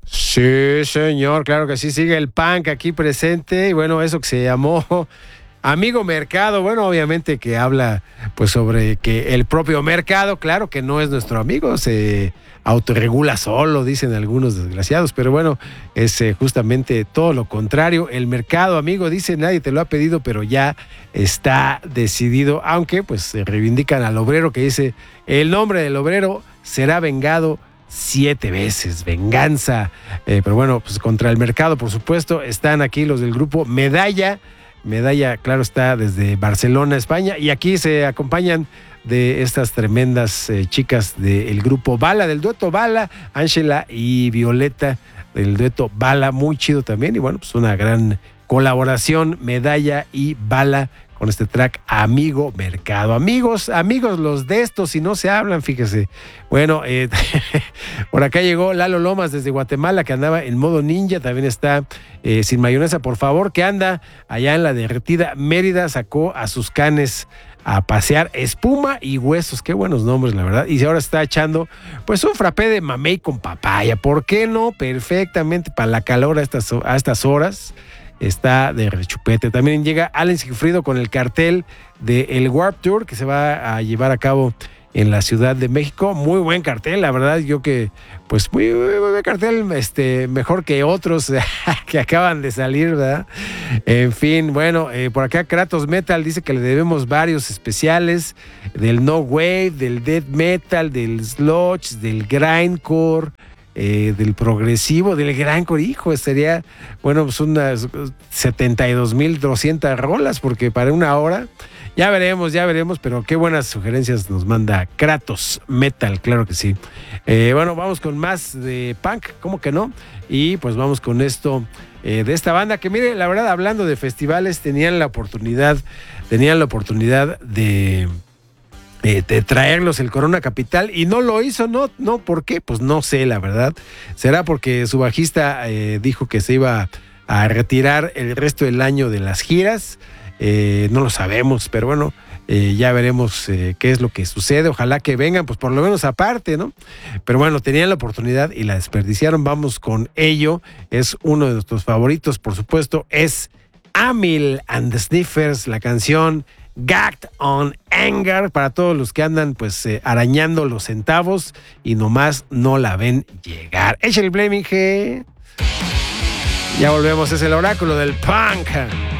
Sí, señor, claro que sí, sigue el punk aquí presente y bueno, eso que se llamó Amigo Mercado, bueno, obviamente que habla pues sobre que el propio mercado, claro que no es nuestro amigo, se autorregula solo, dicen algunos desgraciados, pero bueno, es justamente todo lo contrario, el mercado, amigo, dice, nadie te lo ha pedido, pero ya está decidido, aunque pues se reivindican al obrero que dice, el nombre del obrero será vengado 7 veces, venganza. Pero bueno, pues contra el mercado, por supuesto, están aquí los del grupo Medalla. Medalla, claro, está desde Barcelona, España, y aquí se acompañan de estas tremendas chicas del grupo Bala, del dueto Bala, Ángela y Violeta, del dueto Bala, muy chido también, y bueno, pues una gran colaboración, Medalla y Bala, con este track Amigo Mercado. Amigos los de estos, si no se hablan, fíjese. Bueno, por acá llegó Lalo Lomas desde Guatemala, que andaba en modo ninja. También está Sin Mayonesa, por favor, que anda allá en la derretida Mérida. Sacó a sus canes a pasear Espuma y Huesos. Qué buenos nombres, la verdad. Y ahora está echando pues un frappé de mamey con papaya. ¿Por qué no? Perfectamente para la calor a estas horas. Está de rechupete. También llega Allen Sigfrido con el cartel del Warped Tour que se va a llevar a cabo en la Ciudad de México. Muy buen cartel, la verdad. Yo que, pues, muy buen cartel, mejor que otros que acaban de salir, ¿verdad? En fin, bueno, por acá Kratos Metal dice que le debemos varios especiales del No Wave, del Death Metal, del Sludge, del Grindcore, del progresivo, del grindcore, hijo, sería, bueno, pues unas 72,200 rolas, porque para una hora, ya veremos, pero qué buenas sugerencias nos manda Kratos Metal, claro que sí. Bueno, vamos con más de punk, ¿cómo que no? Y pues vamos con esto de esta banda que, mire, la verdad, hablando de festivales, tenían la oportunidad de traerlos el Corona Capital y no lo hizo, no, ¿por qué? Pues no sé, la verdad. Será porque su bajista dijo que se iba a retirar el resto del año de las giras, no lo sabemos, pero bueno, ya veremos qué es lo que sucede, ojalá que vengan, pues por lo menos aparte, ¿no? Pero bueno, tenían la oportunidad y la desperdiciaron, vamos con ello, es uno de nuestros favoritos, por supuesto, es Amyl and the Sniffers, la canción Gagged on Anger, para todos los que andan pues arañando los centavos y nomás no la ven llegar. Echa el blaming, G. Ya volvemos, es el oráculo del punk.